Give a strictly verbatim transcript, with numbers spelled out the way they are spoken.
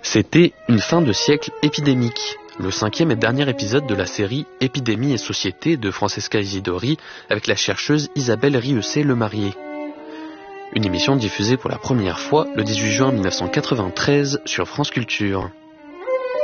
C'était une fin de siècle épidémique, le cinquième et dernier épisode de la série Épidémie et Société de Francesca Isidori avec la chercheuse Isabelle Rieussé-Lemarié. Une émission diffusée pour la première fois le dix-huit juin mille neuf cent quatre-vingt-treize sur France Culture.